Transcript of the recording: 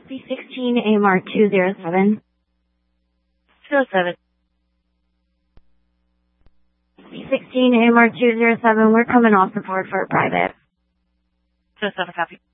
B16 AMR 207. 207. B16 AMR 207, we're coming off the board for a private. 207, copy.